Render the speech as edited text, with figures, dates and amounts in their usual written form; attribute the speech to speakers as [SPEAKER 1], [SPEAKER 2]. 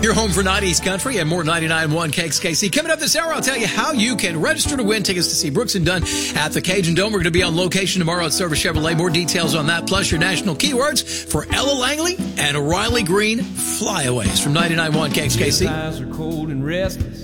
[SPEAKER 1] Your home for 90s country and more 99.1 KXKC. Coming up this hour, I'll tell you how you can register to win tickets to see Brooks and Dunn at the Cajun Dome. We're going to be on location tomorrow at Service Chevrolet. More details on that, plus your national keywords for Ella Langley and Riley Green, Flyaways from 99.1 KXKC.
[SPEAKER 2] His eyes are cold and restless.